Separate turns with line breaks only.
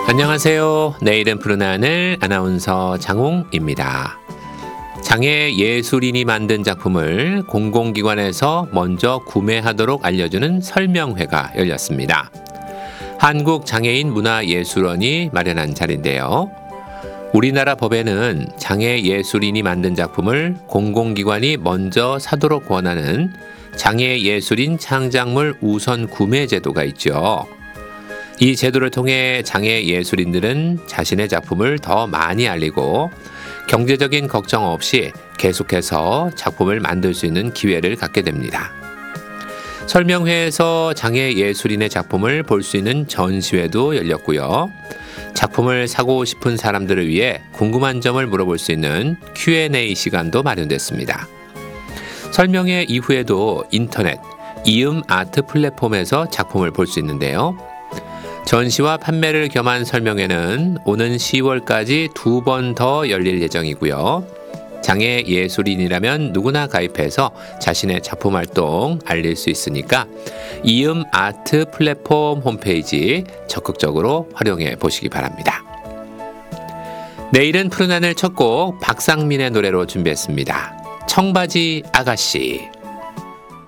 안녕하세요. 내일은 푸른 하늘 아나운서 장홍입니다. 장애 예술인이 만든 작품을 공공기관에서 먼저 구매하도록 알려주는 설명회가 열렸습니다. 한국장애인 문화예술원이 마련한 자리인데요. 우리나라 법에는 장애 예술인이 만든 작품을 공공기관이 먼저 사도록 권하는 장애 예술인 창작물 우선 구매 제도가 있죠. 이 제도를 통해 장애 예술인들은 자신의 작품을 더 많이 알리고 경제적인 걱정 없이 계속해서 작품을 만들 수 있는 기회를 갖게 됩니다. 설명회에서 장애 예술인의 작품을 볼 수 있는 전시회도 열렸고요. 작품을 사고 싶은 사람들을 위해 궁금한 점을 물어볼 수 있는 Q&A 시간도 마련됐습니다. 설명회 이후에도 인터넷, 이음 아트 플랫폼에서 작품을 볼 수 있는데요. 전시와 판매를 겸한 설명회는 오는 10월까지 2번 더 열릴 예정이고요. 장애 예술인이라면 누구나 가입해서 자신의 작품 활동 알릴 수 있으니까 이음 아트 플랫폼 홈페이지 적극적으로 활용해 보시기 바랍니다. 내일은 푸른 하늘 첫 곡 박상민의 노래로 준비했습니다. 청바지 아가씨.